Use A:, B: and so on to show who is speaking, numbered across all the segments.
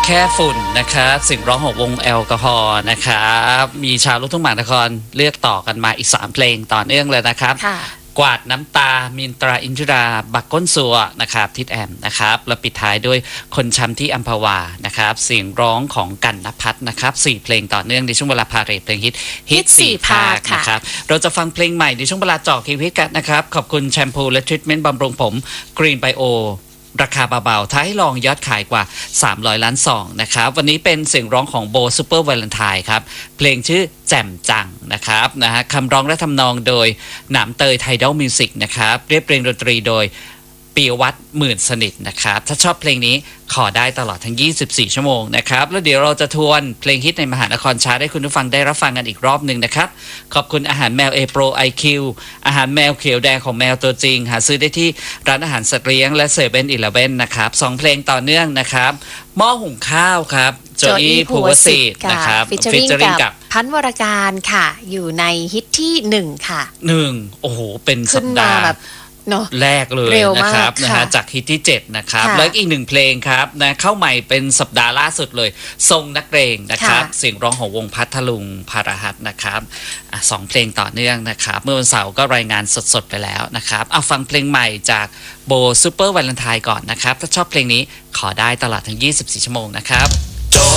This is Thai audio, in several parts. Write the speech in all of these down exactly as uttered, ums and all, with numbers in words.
A: ค่ฝุ่นนะครับสิ่งร้องของวงแอลกอฮอล์นะครับมีชาวลูกทุ่งมหานครเลือกต่อกันมาอีกสามเพลงต่อเนื่องเลยนะครับกวาดน้ำตามินตราอินทราบักก้นสัวนะครับทิดแอมนะครับแล้วปิดท้ายด้วยคนช้ำที่อัมพวานะครับเสียงร้องของกันณภัทรนะครับสี่เพลงต่อเนื่องในช่วงเวลาพาเรทเพลงฮิตฮิตสี่ภาคนะครับเราจะฟังเพลงใหม่ในช่วงเวลาเจาะคิวฮิตกันนะครับขอบคุณแชมพูและทรีทเมนต์บำรุงผมกรีนไบโอราคาเบาๆท้ายลองยอดขายกว่าสามร้อยล้านซองนะครับวันนี้เป็นเสียงร้องของโบซูเปอร์วาเลนไทน์ครับเพลงชื่อแจ่มจังนะครับนะฮะคำร้องและทำนองโดยหนามเตยไทดอลมิวสิกนะครับเรียบเรียงดนตรีโดยปียวัฒน์หมื่นสนิทนะครับถ้าชอบเพลงนี้ขอได้ตลอดทั้งยี่สิบสี่ชั่วโมงนะครับแล้วเดี๋ยวเราจะทวนเพลงฮิตในมหานครชาร์ตให้คุณผู้ฟังได้รับฟังกันอีกรอบหนึ่งนะครับขอบคุณอาหารแมว A Pro ไอ คิว อาหารแมวเขียวแดงของแมวตัวจริงหาซื้อได้ที่ร้านอาหารสัตว์เลี้ยงและเซเว่นอีเลฟเว่นนะครับสองเพลงต่อเนื่องนะครับหม้อหุงข้าวครับโจอี้ภูวสิทธิ์นะครับ
B: ฟิชเจอริงกับพันวรการค่ะอยู่ในฮิตที่หนึ่งค่ะ
A: หนึ่งโอ้โหเป็นสัปดาห์แรกเลยนะครับนะฮะจากฮิตที่เจ็ดนะครับแล้วอีกหนึ่งเพลงครับนะเข้าใหม่เป็นสัปดาห์ล่าสุดเลยทรงนักเรงนะครับเสียงร้องของวงพัทลุงภารหัสนะครับอ่ะสองเพลงต่อเนื่องนะครับเมื่อวันเสาร์ก็รายงานสดๆไปแล้วนะครับเอาฟังเพลงใหม่จากโบซูเปอร์วาเลนไทน์ก่อนนะครับถ้าชอบเพลงนี้ขอได้ตลอดทั้งยี่สิบสี่ชั่วโมงนะครับ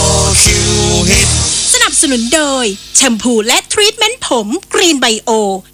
C: สนับสนุนโดยแชมพูและทรีทเมนต์ผมกรีนไบโอ